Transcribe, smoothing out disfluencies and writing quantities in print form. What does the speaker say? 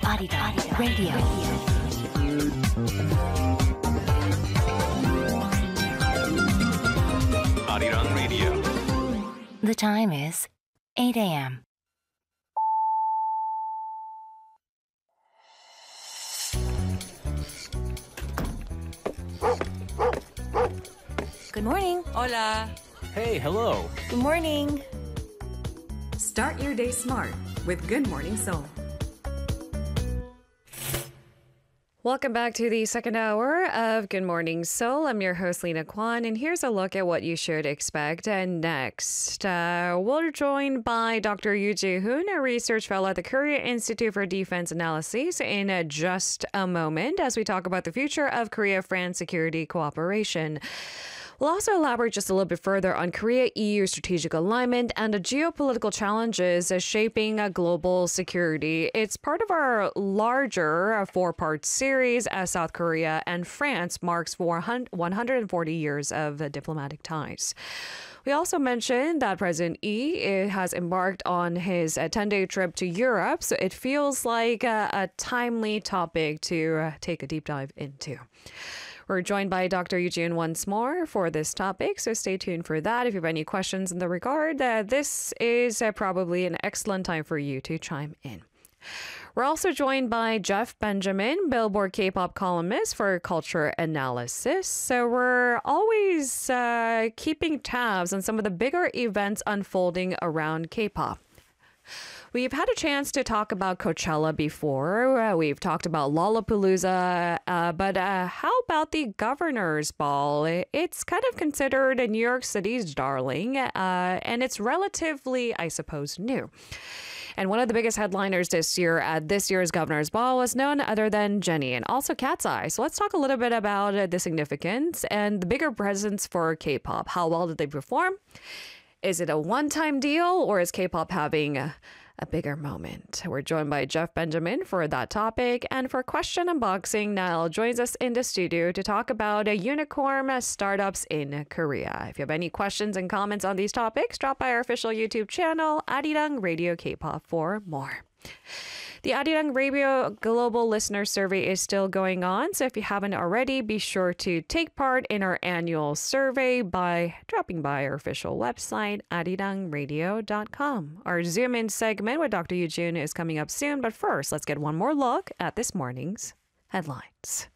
Arirang Radio. Arirang Radio. The time is 8 a.m. Good morning. Hola. Hey, hello. Good morning. Start your day smart with Good Morning Seoul. Welcome back to the second hour of Good Morning Seoul. I'm your host, Lena Kwan, and here's a look at what you should expect. And next, we're joined by Dr. Yoo Ji-hoon, a research fellow at the Korea Institute for Defense Analysis, in just a moment as we talk about the future of Korea-France security cooperation. We'll also elaborate just a little bit further on Korea-EU strategic alignment and the geopolitical challenges shaping global security. It's part of our larger four-part series as South Korea and France marks 140 years of diplomatic ties. We also mentioned that President Lee has embarked on his 10-day trip to Europe, so it feels like a timely topic to take a deep dive into. We're joined by Dr. Yoo Ji-hoon once more for this topic, so stay tuned for that. If you have any questions in the regard, this is probably an excellent time for you to chime in. We're also joined by Jeff Benjamin, Billboard K-pop columnist for culture analysis. So we're always keeping tabs on some of the bigger events unfolding around K-pop. We've had a chance to talk about Coachella before. We've talked about Lollapalooza, but how about the Governor's Ball? It's kind of considered New York City's darling, and it's relatively, I suppose, new. And one of the biggest headliners this year at this year's Governor's Ball was none other than Jennie and also Cat's Eye. So let's talk a little bit about the significance and the bigger presence for K-pop. How well did they perform? Is it a one-time deal, or is K-pop having a bigger moment? We're joined by Jeff Benjamin for that topic. And for question unboxing, Niall joins us in the studio to talk about unicorn startups in Korea. If you have any questions and comments on these topics, drop by our official YouTube channel, Arirang Radio K-pop, for more. The Arirang Radio Global Listener Survey is still going on, so if you haven't already, be sure to take part in our annual survey by dropping by our official website, arirangradio.com. Our Zoom In segment with Dr. Yoo Ji-hoon is coming up soon, but first, let's get one more look at this morning's headlines.